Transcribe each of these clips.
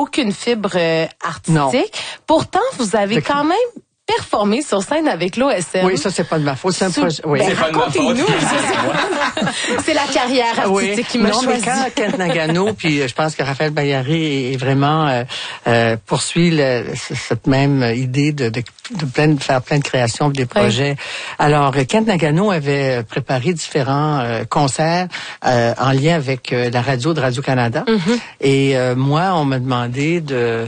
aucune fibre artistique. Non. Pourtant, vous avez quand même performé sur scène avec l'OSM. Oui, ça, c'est pas de ma faute. C'est un projet. Oui. Ben, C'est pas de ma faute. C'est la carrière artistique qui m'a choisi. Mais quand Kent Nagano, puis je pense que Raphaël Bayari est vraiment poursuit cette même idée de faire plein de créations, des projets. Oui. Alors, Kent Nagano avait préparé différents concerts en lien avec la radio de Radio-Canada. Mm-hmm. Et moi, on m'a demandé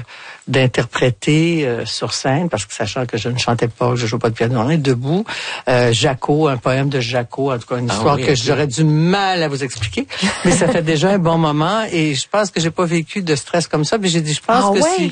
d'interpréter sur scène, parce que sachant que je ne chantais pas, que je jouais pas de piano, on est debout, Jaco, un poème de Jaco, en tout cas une histoire que j'aurais du mal à vous expliquer, mais ça fait déjà un bon moment et je pense que j'ai pas vécu de stress comme ça, mais j'ai dit, je pense que si...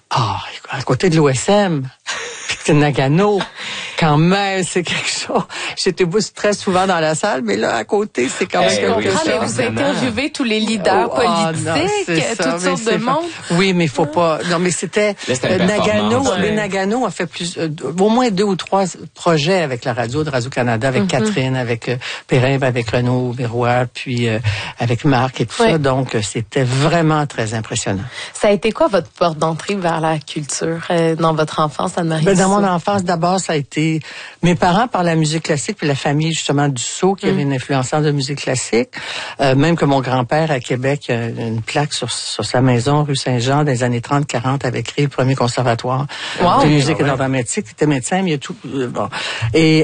à côté de l'OSM, puis de Nagano, quand même, c'est quelque chose. J'étais très souvent dans la salle, mais là, à côté, c'est quand même quelque chose. Mais vous interviewez tous les leaders politiques, toutes sortes de monde. Oui, mais il faut pas... Non, mais c'était... Nagano, Nagano a fait au moins 2 ou 3 projets avec la radio de Radio-Canada, avec Catherine, avec Perrin, avec Renaud Miroir, puis avec Marc et tout ça. Donc, c'était vraiment très impressionnant. Ça a été quoi votre porte d'entrée vers la culture dans votre enfance, Anne-Marie? Dans mon enfance, d'abord, ça a été mes parents par la musique classique, puis la famille justement Dussault qui avait une influenceur de musique classique. Même que mon grand-père à Québec, une plaque sur sa maison, rue Saint-Jean, des années 30-40, avait créé le premier conservatoire de musique et d'art dramatique. Il était médecin, mais il y a tout... bon. Et...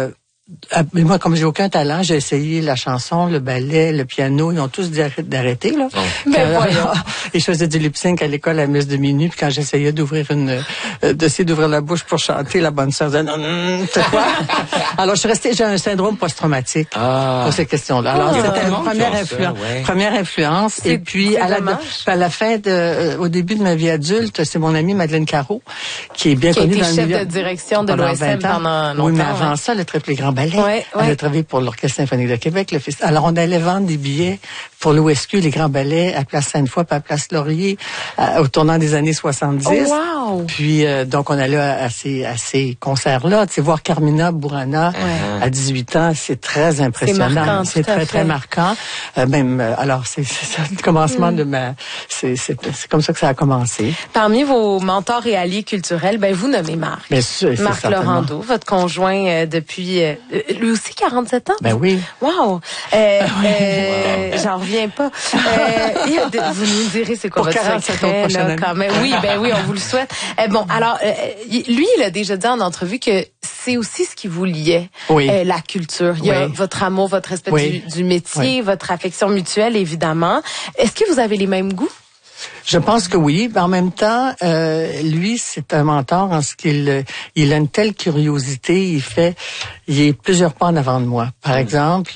mais moi, comme j'ai aucun talent, j'ai essayé la chanson, le ballet, le piano. Ils ont tous dit d'arrêter, là. Et je faisais du lip-sync à l'école à messe de minuit. Puis quand j'essayais d'essayer d'ouvrir la bouche pour chanter, la bonne sœur disait, non, c'est quoi? Alors, j'ai un syndrome post-traumatique pour ces questions-là. Alors, c'était la première influence. Et puis, à la fin au début de ma vie adulte, c'est mon amie Madeleine Carreau, qui est bien connue dans le milieu. Qui a été chef de direction de l'OSM pendant longtemps. Oui, mais avant ça, le Très Grand Ballet. Elle a travaillé pour l'Orchestre symphonique de Québec. Alors, on allait vendre des billets pour l'OSQ, les grands ballets, à Place Sainte-Foy, puis à Place Laurier, au tournant des années 70. Oh, wow! Puis, donc, on allait à ces concerts-là. Tu sais, voir Carmina Burana à 18 ans, c'est très impressionnant. C'est très, très marquant. Alors, c'est le commencement de c'est comme ça que ça a commencé. Parmi vos mentors et alliés culturels, vous nommez Marc. Bien sûr, Marc Laurando, votre conjoint depuis lui aussi 47 ans? Ben oui. Wow! J'en reviens pas. Vous nous direz c'est quoi pour votre secret, là, quand même. Oui, on vous le souhaite. Alors, lui, il a déjà dit en entrevue que c'est aussi ce qui vous liait, la culture. Il y a votre amour, votre respect du métier, votre affection mutuelle, évidemment. Est-ce que vous avez les mêmes goûts? Je pense que oui. En même temps, lui, c'est un mentor en ce qu'il a une telle curiosité. Il est plusieurs pas en avant de moi. Par exemple,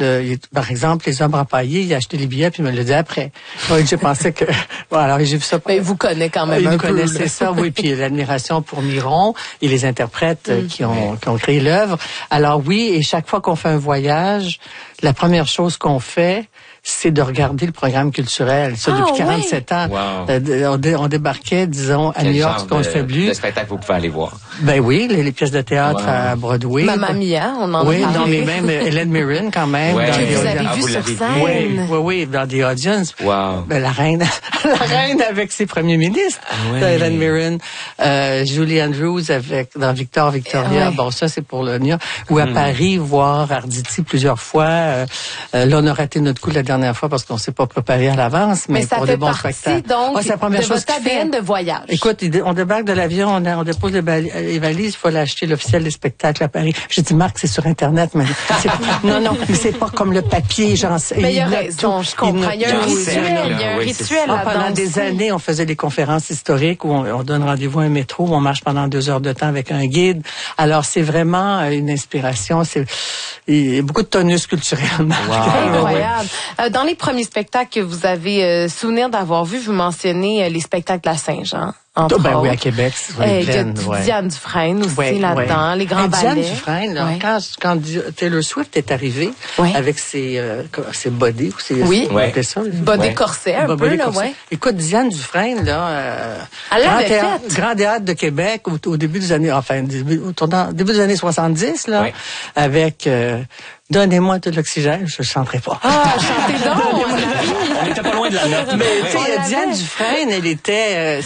les Hommes empaillés, il a acheté les billets puis il me l'a dit après. Oui, j'ai pensé que... Bon, alors j'ai vu ça... Mais vous connaissez quand même un peu. Vous connaissez ça, oui. Puis l'admiration pour Miron et les interprètes qui ont créé l'œuvre. Alors oui, et chaque fois qu'on fait un voyage, la première chose qu'on fait, c'est de regarder le programme culturel. Ça, depuis 47 ans. Wow. On débarquait, disons, à New York, qu'on se fait plus. Le spectacle que vous pouvez aller voir. Ben oui, les pièces de théâtre à Broadway. Mamma Mia, on en a parlé. Oui, dans les mêmes, Hélène Mirren, quand même. Ouais. Que vous avez vu sur scène. Oui, dans The Audience. Wow. Ben, la reine avec ses premiers ministres. Hélène Mirren. Julie Andrews dans Victoria. Bon, ça, c'est pour le New York. Ou à Paris, voir Arditi plusieurs fois. Là, on a raté notre coup la dernière fois parce qu'on s'est pas préparé à l'avance, mais pour des bons spectacles. Donc, c'est la première chose votre ADN de voyage. Écoute, on débarque de l'avion, on dépose les valises, il faut l'acheter l'officiel des spectacles à Paris. J'ai dit, Marc, c'est sur Internet, mais non, mais c'est pas comme le papier, mais il y a raison, je comprends. Il y a un rituel, là-dedans. Pendant des années, on faisait des conférences historiques où on donne rendez-vous à un métro, où on marche pendant 2 heures de temps avec un guide. Alors, c'est vraiment une inspiration. Il y a beaucoup de tonus culturel. Incroyable. Dans les premiers spectacles que vous avez souvenir d'avoir vu, vous mentionnez les spectacles à Saint-Jean. Oui, à Québec. Il y a Diane Dufresne aussi là-dedans, les grands ballets. Diane Dufresne, là, quand Taylor Swift est arrivée avec ses bodys, ou ses body corset un peu, là, Écoute, Diane Dufresne, là, Grand Théâtre de Québec au début des années, début des années 70, là, avec Donnez-moi de l'oxygène, je ne chanterai pas. Chantez donc! On était pas loin de la note. Mais tu sais, Diane Dufresne, elle était